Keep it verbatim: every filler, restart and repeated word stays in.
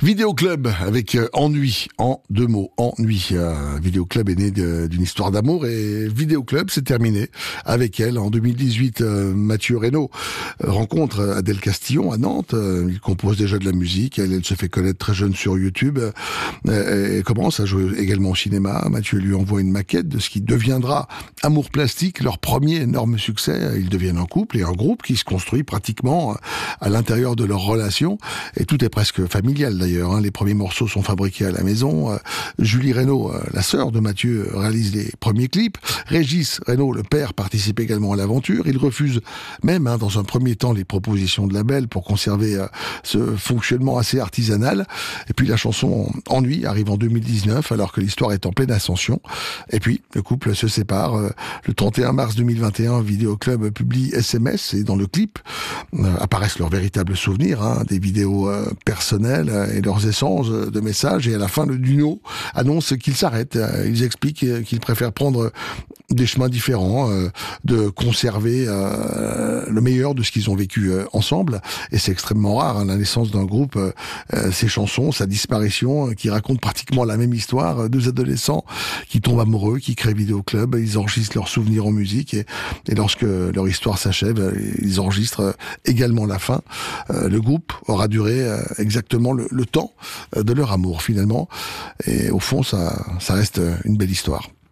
Vidéo Club avec euh, Ennui, en deux mots, Ennui. Euh, Vidéo Club est né de- d'une histoire d'amour et Vidéo Club s'est terminé avec elle. En deux mille dix-huit, euh, Mathieu Reynaud euh, rencontre Adèle Castillon à Nantes. Euh, il compose déjà de la musique. Elle, elle se fait connaître très jeune sur YouTube. Euh, et commence à jouer également au cinéma. Mathieu lui envoie une maquette de ce qui deviendra Amour Plastique, leur premier énorme succès. Ils deviennent un couple et un groupe qui se construit pratiquement à l'intérieur de leur relation. Et tout est presque familial d'ailleurs. Hein. Les premiers morceaux sont fabriqués à la maison. Euh, Julie Reynaud, euh, la sœur de Mathieu, réalise les premiers clips. Régis Reynaud, le père, participe également à l'aventure. Il refuse même, hein, dans un premier temps, les propositions de label pour conserver euh, ce fonctionnement assez artisanal. Et puis la chanson Ennui arrive en deux mille dix-neuf, alors que l'histoire est en pleine ascension. Et puis le couple se sépare. Euh, le trente et un mars deux mille vingt et un, Vidéo Club publie S M S et dans le clip euh, apparaissent leurs véritables souvenirs, hein, des vidéos euh, personnelles euh, et leurs essences de messages. Et à la fin, le duo annonce qu'ils s'arrêtent. Euh, Ils expliquent euh, qu'ils préfèrent prendre des chemins différents, euh, de conserver euh, le meilleur de ce qu'ils ont vécu euh, ensemble. Et c'est extrêmement rare, hein, la naissance d'un groupe, euh, euh, ses chansons, sa disparition, euh, qui racontent pratiquement la même histoire. Euh, deux adolescents qui tombent amoureux, qui créent Vidéo Club, ils enregistrent leurs souvenirs en musique et, et lorsque leur histoire s'achève, euh, ils enregistrent euh, également la fin. Euh, le groupe aura duré euh, exactement le, le temps euh, de leur amour finalement. Et au fond, ça, ça reste une belle histoire.